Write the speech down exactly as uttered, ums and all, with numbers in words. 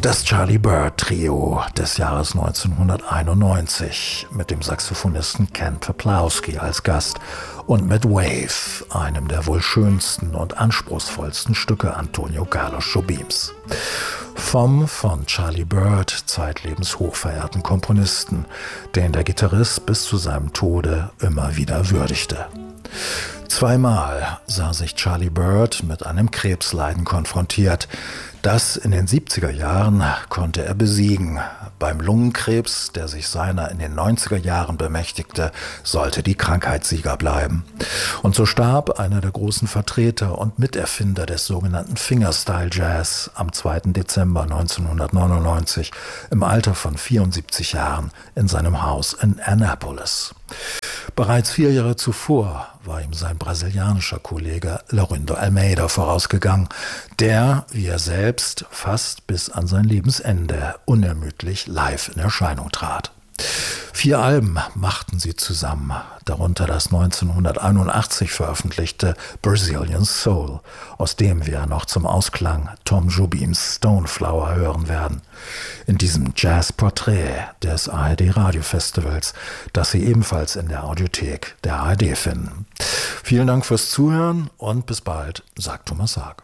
Das Charlie Byrd Trio des Jahres neunzehnhunderteinundneunzig mit dem Saxophonisten Ken Peplowski als Gast und mit Wave, einem der wohl schönsten und anspruchsvollsten Stücke Antonio Carlos Jobims. Vom von Charlie Byrd zeitlebens hochverehrten Komponisten, den der Gitarrist bis zu seinem Tode immer wieder würdigte. Zweimal sah sich Charlie Byrd mit einem Krebsleiden konfrontiert. Das in den siebziger Jahren konnte er besiegen. Beim Lungenkrebs, der sich seiner in den neunziger Jahren bemächtigte, sollte die Krankheit Sieger bleiben. Und so starb einer der großen Vertreter und Miterfinder des sogenannten Fingerstyle Jazz am zweiten Dezember neunzehnhundertneunundneunzig im Alter von vierundsiebzig Jahren in seinem Haus in Annapolis. Bereits vier Jahre zuvor war ihm sein brasilianischer Kollege Laurindo Almeida vorausgegangen, der, wie er selbst, fast bis an sein Lebensende unermüdlich live in Erscheinung trat. Vier Alben machten sie zusammen, darunter das neunzehnhunderteinundachtzig veröffentlichte Brazilian Soul, aus dem wir noch zum Ausklang Tom Jobims Stoneflower hören werden. In diesem Jazz-Porträt des A R D-Radiofestivals, das Sie ebenfalls in der Audiothek der A R D finden. Vielen Dank fürs Zuhören und bis bald, sagt Thomas Haag.